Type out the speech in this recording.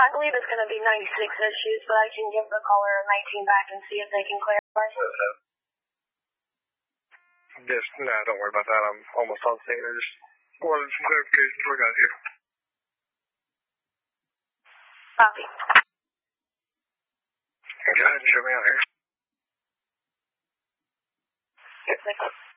I believe it's going to be 96 issues, but I can give the caller 19 back and see if they can clarify. Just, don't worry about that. I'm almost on scene. I just wanted some clarification before I got here. Copy. Go ahead and show me out here. Yes,